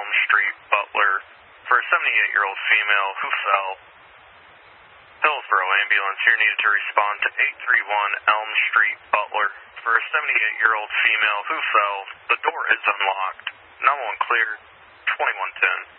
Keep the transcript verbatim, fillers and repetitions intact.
Elm Street, Butler, for a seventy-eight-year-old female who fell. Hillsboro ambulance, you're needed to respond to eight three one Elm Street, Butler, for a seventy-eight-year-old female who fell. The door is unlocked. nine one one clear, twenty-one ten.